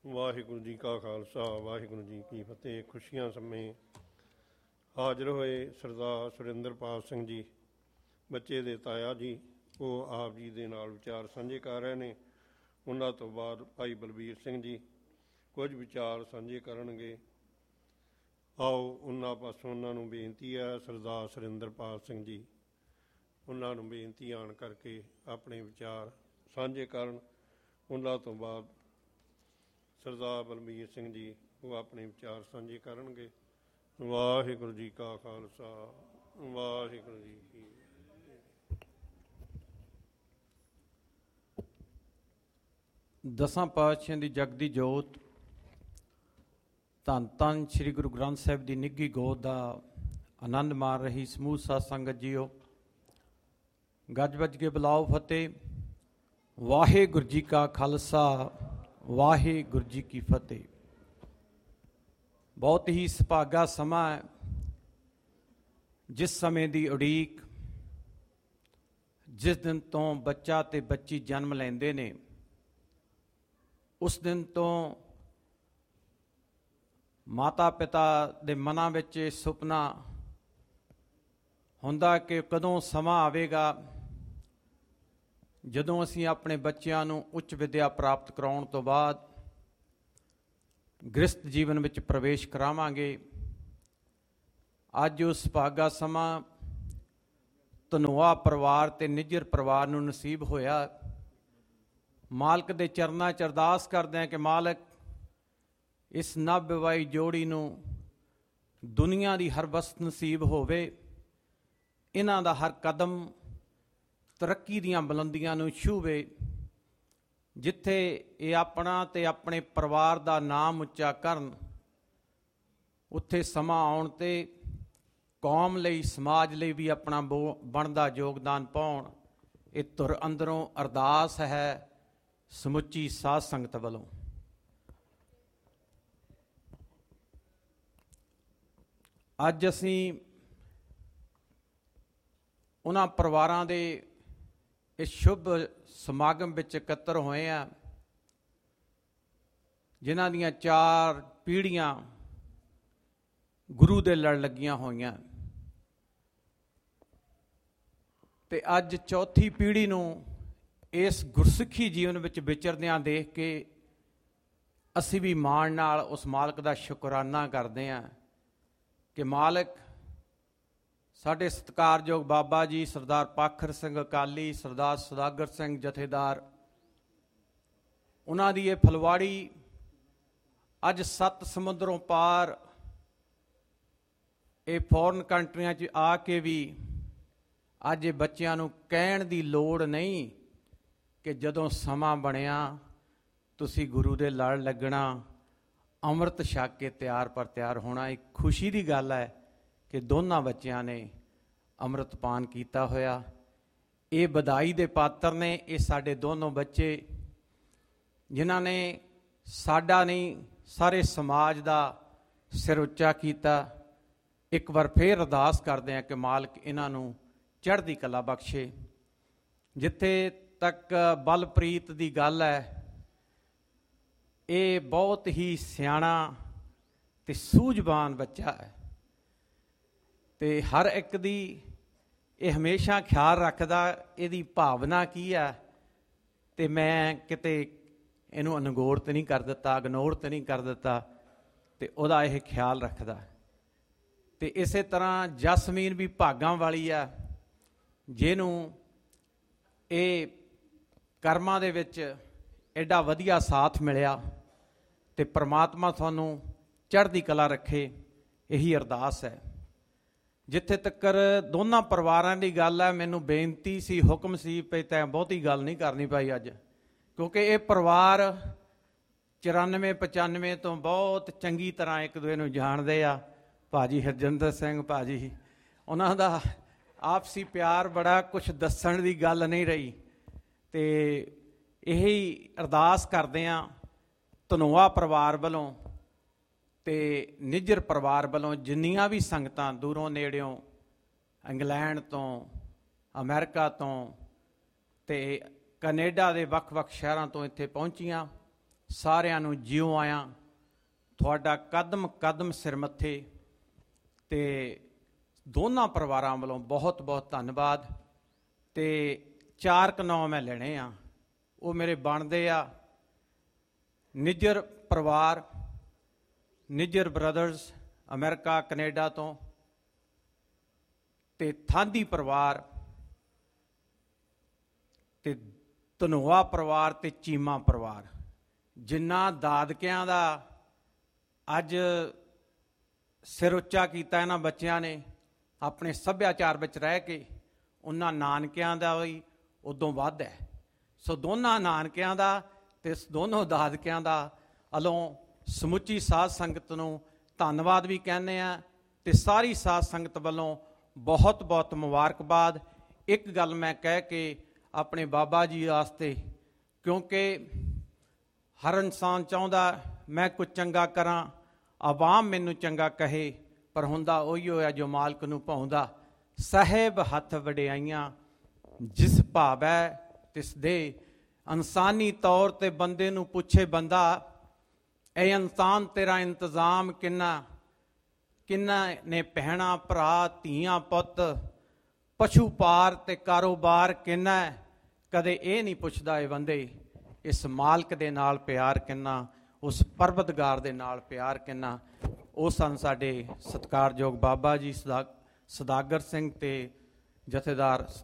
ਵਾਹਿਗੁਰੂ ਜੀ ਕਾ ਖਾਲਸਾ ਵਾਹਿਗੁਰੂ ਜੀ ਕੀ ਫਤਿਹ। ਖੁਸ਼ੀਆਂ ਸਮੇਂ ਹਾਜ਼ਰ ਹੋਏ ਸਰਦਾਰ ਸੁਰਿੰਦਰਪਾਲ ਸਿੰਘ ਜੀ, ਬੱਚੇ ਦੇ ਤਾਇਆ ਜੀ, ਉਹ ਆਪ ਜੀ ਦੇ ਨਾਲ ਵਿਚਾਰ ਸਾਂਝੇ ਕਰ ਰਹੇ ਨੇ। ਉਹਨਾਂ ਤੋਂ ਬਾਅਦ ਭਾਈ ਬਲਬੀਰ ਸਿੰਘ ਜੀ ਕੁਝ ਵਿਚਾਰ ਸਾਂਝੇ ਕਰਨਗੇ। ਆਓ ਉਹਨਾਂ ਪਾਸੋਂ ਉਹਨਾਂ ਨੂੰ ਬੇਨਤੀ ਹੈ, ਸਰਦਾਰ ਸੁਰਿੰਦਰਪਾਲ ਸਿੰਘ ਜੀ ਉਹਨਾਂ ਨੂੰ ਬੇਨਤੀ ਆਣ ਕਰਕੇ ਆਪਣੇ ਵਿਚਾਰ ਸਾਂਝੇ ਕਰਨ। ਉਹਨਾਂ ਤੋਂ ਬਾਅਦ ਸਰਦਾਰ ਬਲਬੀਰ ਸਿੰਘ ਜੀ ਉਹ ਆਪਣੇ ਵਿਚਾਰ ਸਾਂਝੇ ਕਰਨਗੇ। ਵਾਹਿਗੁਰੂ ਜੀ ਕਾ ਖਾਲਸਾ ਵਾਹਿਗੁਰੂ ਜੀ ਕੀ। ਦਸਾਂ ਪਾਤਸ਼ਾਹਾਂ ਦੀ ਜਗਦੀ ਜੋਤ, ਧੰਨ ਧੰਨ ਸ੍ਰੀ ਗੁਰੂ ਗ੍ਰੰਥ ਸਾਹਿਬ ਦੀ ਨਿੱਘੀ ਗੋਦ ਦਾ ਆਨੰਦ ਮਾਣ ਰਹੀ ਸਮੂਹ ਸਾਧ ਸੰਗਤ ਜੀਓ, ਗੱਜ ਵੱਜ ਕੇ ਬੁਲਾਓ ਫਤਿਹ। ਵਾਹਿਗੁਰੂ ਜੀ ਕਾ ਖਾਲਸਾ ਵਾਹਿਗੁਰੂ ਜੀ ਕੀ ਫਤਿਹ। ਬਹੁਤ ਹੀ ਸੁਭਾਗਾ ਸਮਾਂ ਹੈ ਜਿਸ ਸਮੇਂ ਦੀ ਉਡੀਕ, ਜਿਸ ਦਿਨ ਤੋਂ ਬੱਚਾ ਤੇ ਬੱਚੀ ਜਨਮ ਲੈਂਦੇ ਨੇ, ਉਸ ਦਿਨ ਤੋਂ ਮਾਤਾ ਪਿਤਾ ਦੇ ਮਨਾਂ ਵਿੱਚ ਇਹ ਸੁਪਨਾ ਹੁੰਦਾ ਕਿ ਕਦੋਂ ਸਮਾਂ ਆਵੇਗਾ ਜਦੋਂ ਅਸੀਂ ਆਪਣੇ ਬੱਚਿਆਂ ਨੂੰ ਉੱਚ ਵਿੱਦਿਆ ਪ੍ਰਾਪਤ ਕਰਾਉਣ ਤੋਂ ਬਾਅਦ ਗ੍ਰਸਥ ਜੀਵਨ ਵਿੱਚ ਪ੍ਰਵੇਸ਼ ਕਰਾਵਾਂਗੇ। ਅੱਜ ਉਸ ਸੁਭਾਗਾ ਸਮਾਂ ਧਨੋਆ ਪਰਿਵਾਰ ਤੇ ਨਿੱਜਰ ਪਰਿਵਾਰ ਨੂੰ ਨਸੀਬ ਹੋਇਆ। ਮਾਲਕ ਦੇ ਚਰਨਾਂ 'ਚ ਅਰਦਾਸ ਕਰਦੇ ਹਾਂ ਕਿ ਮਾਲਕ ਇਸ ਨਵ ਵਿਵਾਹੀ ਜੋੜੀ ਨੂੰ ਦੁਨੀਆ ਦੀ ਹਰ ਵਸਤ ਨਸੀਬ ਹੋਵੇ। ਇਹਨਾਂ ਦਾ ਹਰ ਕਦਮ ਤਰੱਕੀ ਦੀਆਂ ਬੁਲੰਦੀਆਂ ਨੂੰ ਛੂਹੇ। ਜਿੱਥੇ ਇਹ ਆਪਣਾ ਤੇ ਆਪਣੇ ਪਰਿਵਾਰ ਦਾ ਨਾਮ ਉੱਚਾ ਕਰਨ, ਉੱਥੇ ਸਮਾਂ ਆਉਣ ਤੇ ਕੌਮ ਲਈ, ਸਮਾਜ ਲਈ ਵੀ ਆਪਣਾ ਬਣਦਾ ਯੋਗਦਾਨ ਪਾਉਣ। ਇਹ ਧੁਰ ਅੰਦਰੋਂ ਅਰਦਾਸ ਹੈ ਸਮੁੱਚੀ ਸਾਧ ਸੰਗਤ ਵੱਲੋਂ। ਅੱਜ ਅਸੀਂ ਉਹਨਾਂ ਪਰਿਵਾਰਾਂ ਦੇ ਇਸ ਸ਼ੁਭ ਸਮਾਗਮ ਵਿੱਚ ਇਕੱਤਰ ਹੋਏ ਆ ਜਿਨ੍ਹਾਂ ਦੀਆਂ 4 ਪੀੜ੍ਹੀਆਂ ਗੁਰੂ ਦੇ ਲੜ ਲੱਗੀਆਂ ਹੋਈਆਂ, ਤੇ ਅੱਜ ਚੌਥੀ ਪੀੜ੍ਹੀ ਨੂੰ ਇਸ ਗੁਰਸਿੱਖੀ ਜੀਵਨ ਵਿੱਚ ਵਿਚਰਦਿਆਂ ਦੇਖ ਕੇ ਅਸੀਂ ਵੀ ਮਾਣ ਨਾਲ ਉਸ ਮਾਲਕ ਦਾ ਸ਼ੁਕਰਾਨਾ ਕਰਦੇ ਹਾਂ ਕਿ ਮਾਲਕ ਸਾਡੇ ਸਤਿਕਾਰਯੋਗ ਬਾਬਾ ਜੀ ਸਰਦਾਰ ਪਾਖਰ ਸਿੰਘ ਅਕਾਲੀ, ਸਰਦਾਰ ਸੁਦਾਗਰ ਸਿੰਘ ਜਥੇਦਾਰ, ਉਹਨਾਂ ਦੀ ਇਹ ਫਲਵਾੜੀ ਅੱਜ 7 ਸਮੁੰਦਰੋਂ ਪਾਰ ਇਹ ਫੋਰਨ ਕੰਟਰੀਆਂ 'ਚ ਆ ਕੇ ਵੀ ਅੱਜ ਇਹ ਬੱਚਿਆਂ ਨੂੰ ਕਹਿਣ ਦੀ ਲੋੜ ਨਹੀਂ ਕਿ ਜਦੋਂ ਸਮਾਂ ਬਣਿਆ ਤੁਸੀਂ ਗੁਰੂ ਦੇ ਲੜ ਲੱਗਣਾ, ਅੰਮ੍ਰਿਤ ਛਕ ਕੇ ਤਿਆਰ ਪਰ ਤਿਆਰ ਹੋਣਾ। ਇੱਕ ਖੁਸ਼ੀ ਦੀ ਗੱਲ ਹੈ ਕਿ ਦੋਨਾਂ ਬੱਚਿਆਂ ਨੇ ਅੰਮ੍ਰਿਤ ਪਾਨ ਕੀਤਾ ਹੋਇਆ। ਇਹ ਵਧਾਈ ਦੇ ਪਾਤਰ ਨੇ ਇਹ ਸਾਡੇ ਦੋਨੋਂ ਬੱਚੇ, ਜਿਨ੍ਹਾਂ ਨੇ ਸਾਡਾ ਨਹੀਂ ਸਾਰੇ ਸਮਾਜ ਦਾ ਸਿਰ ਉੱਚਾ ਕੀਤਾ। ਇੱਕ ਵਾਰ ਫੇਰ ਅਰਦਾਸ ਕਰਦੇ ਹਾਂ ਕਿ ਮਾਲਕ ਇਹਨਾਂ ਨੂੰ ਚੜ੍ਹਦੀ ਕਲਾ ਬਖਸ਼ੇ। ਜਿੱਥੇ ਤੱਕ ਬਲਪ੍ਰੀਤ ਦੀ ਗੱਲ ਹੈ, ਇਹ ਬਹੁਤ ਹੀ ਸਿਆਣਾ ਤੇ ਸੂਝਵਾਨ ਬੱਚਾ ਹੈ ਤੇ ਹਰ ਇੱਕ ਦੀ ਇਹ ਹਮੇਸ਼ਾ ਖਿਆਲ ਰੱਖਦਾ ਇਹਦੀ ਭਾਵਨਾ ਕੀ ਹੈ, ਤੇ ਮੈਂ ਕਿਤੇ ਇਹਨੂੰ ਅਨਗੌਰ ਤੇ ਨਹੀਂ ਕਰ ਦਿੱਤਾ, ਇਗਨੋਰ ਤੇ ਨਹੀਂ ਕਰ ਦਿੱਤਾ, ਤੇ ਉਹਦਾ ਇਹ ਖਿਆਲ ਰੱਖਦਾ। ਤੇ ਇਸੇ ਤਰ੍ਹਾਂ ਜਸਮੀਨ ਵੀ ਭਾਗਾਂ ਵਾਲੀ ਆ, ਜਿਹਨੂੰ ਇਹ ਕਰਮਾਂ ਦੇ ਵਿੱਚ ਐਡਾ ਵਧੀਆ ਸਾਥ ਮਿਲਿਆ, ਤੇ ਪ੍ਰਮਾਤਮਾ ਤੁਹਾਨੂੰ ਚੜ੍ਹਦੀ ਕਲਾ ਰੱਖੇ, ਇਹੀ ਅਰਦਾਸ ਹੈ। ਜਿੱਥੇ ਤੱਕ ਦੋਨਾਂ ਪਰਿਵਾਰਾਂ ਦੀ ਗੱਲ ਹੈ, ਮੈਨੂੰ ਬੇਨਤੀ ਸੀ, ਹੁਕਮ ਸੀ ਪਈ ਤੈਂ ਬਹੁਤੀ ਗੱਲ ਨਹੀਂ ਕਰਨੀ ਪਾਈ ਅੱਜ, ਕਿਉਂਕਿ ਇਹ ਪਰਿਵਾਰ 94-95 ਤੋਂ ਬਹੁਤ ਚੰਗੀ ਤਰ੍ਹਾਂ ਇੱਕ ਦੂਜੇ ਨੂੰ ਜਾਣਦੇ ਆ। ਭਾਜੀ ਹਰਜਿੰਦਰ ਸਿੰਘ ਭਾਜੀ, ਉਹਨਾਂ ਦਾ ਆਪਸੀ ਪਿਆਰ ਬੜਾ, ਕੁਛ ਦੱਸਣ ਦੀ ਗੱਲ ਨਹੀਂ ਰਹੀ। ਤੇ ਇਹੀ ਅਰਦਾਸ ਕਰਦੇ ਹਾਂ ਧਨੋਆ ਪਰਿਵਾਰ ਵੱਲੋਂ ਤੇ ਨਿੱਜਰ ਪਰਿਵਾਰ ਵੱਲੋਂ, ਜਿੰਨੀਆਂ ਵੀ ਸੰਗਤਾਂ ਦੂਰੋਂ ਨੇੜਿਓਂ, ਇੰਗਲੈਂਡ ਤੋਂ, ਅਮਰੀਕਾ ਤੋਂ ਤੇ ਕੈਨੇਡਾ ਦੇ ਵੱਖ-ਵੱਖ ਸ਼ਹਿਰਾਂ ਤੋਂ ਇੱਥੇ ਪਹੁੰਚੀਆਂ, ਸਾਰਿਆਂ ਨੂੰ ਜਿਉ ਆਇਆਂ। ਤੁਹਾਡਾ ਕਦਮ ਕਦਮ ਸਿਰ ਮੱਥੇ। ਤੇ ਦੋਨਾਂ ਪਰਿਵਾਰਾਂ ਵੱਲੋਂ ਬਹੁਤ ਬਹੁਤ ਧੰਨਵਾਦ। ਤੇ 4 ਨਾਂ ਮੈਂ ਲੈਣੇ ਆ, ਉਹ ਮੇਰੇ ਬਣਦੇ ਆ। ਨਿੱਜਰ ਪਰਿਵਾਰ, ਨਿੱਜਰ ਬ੍ਰਦਰਜ਼ ਅਮਰੀਕਾ ਕੈਨੇਡਾ ਤੋਂ, ਤੇ ਥਾਂਦੀ ਪਰਿਵਾਰ, ਤੇ ਧਨੋਆ ਪਰਿਵਾਰ, ਤੇ ਚੀਮਾ ਪਰਿਵਾਰ। ਜਿਨ੍ਹਾਂ ਦਾਦਕਿਆਂ ਦਾ ਅੱਜ ਸਿਰ ਉੱਚਾ ਕੀਤਾ ਇਹਨਾਂ ਬੱਚਿਆਂ ਨੇ ਆਪਣੇ ਸੱਭਿਆਚਾਰ ਵਿੱਚ ਰਹਿ ਕੇ, ਉਹਨਾਂ ਨਾਨਕਿਆਂ ਦਾ ਵੀ ਉਦੋਂ ਵੱਧ ਹੈ। ਸੋ ਦੋਨਾਂ ਨਾਨਕਿਆਂ ਦਾ ਤੇ ਦੋਨੋਂ ਦਾਦਕਿਆਂ ਦਾ ਵੱਲੋਂ ਸਮੁੱਚੀ ਸਾਧ ਸੰਗਤ ਨੂੰ ਧੰਨਵਾਦ ਵੀ ਕਹਿੰਦੇ ਆ, ਤੇ ਸਾਰੀ ਸਾਧ ਸੰਗਤ ਵੱਲੋਂ ਬਹੁਤ ਬਹੁਤ ਮੁਬਾਰਕਬਾਦ। ਇੱਕ ਗੱਲ ਮੈਂ ਕਹਿ ਕੇ ਆਪਣੇ ਬਾਬਾ ਜੀ ਵਾਸਤੇ, ਕਿਉਂਕਿ ਹਰ ਇਨਸਾਨ ਚਾਹੁੰਦਾ ਮੈਂ ਕੁਝ ਚੰਗਾ ਕਰਾਂ, ਆਵਾਮ ਮੈਨੂੰ ਚੰਗਾ ਕਹੇ, ਪਰ ਹੁੰਦਾ ਉਹੀ ਹੋਇਆ ਜੋ ਮਾਲਕ ਨੂੰ ਭਾਉਂਦਾ। ਸਾਹਿਬ ਹੱਥ ਵਡਿਆਈਆਂ ਜਿਸ ਭਾਵੈ ਤਿਸ ਦੇ। ਇਨਸਾਨੀ ਤੌਰ 'ਤੇ ਬੰਦੇ ਨੂੰ ਪੁੱਛੇ ਬੰਦਾ, ਇਹ ਇਨਸਾਨ ਤੇਰਾ ਇੰਤਜ਼ਾਮ ਕਿੰਨਾ, ਕਿੰਨਾ ਨੇ ਭੈਣਾਂ ਭਰਾ ਧੀਆਂ ਪੁੱਤ, ਪਸ਼ੂ ਪਾਰ ਤੇ ਕਾਰੋਬਾਰ ਕਿੰਨਾ। ਕਦੇ ਇਹ ਨਹੀਂ ਪੁੱਛਦਾ ਇਹ ਬੰਦੇ ਇਸ ਮਾਲਕ ਦੇ ਨਾਲ ਪਿਆਰ ਕਿੰਨਾ, ਉਸ ਪਰਵਤਗਾਰ ਦੇ ਨਾਲ ਪਿਆਰ ਕਿੰਨਾ। ਉਹ ਸਨ ਸਾਡੇ ਸਤਿਕਾਰਯੋਗ ਬਾਬਾ ਜੀ ਸਦਾਗਰ ਸਿੰਘ ਤੇ ਜਥੇਦਾਰ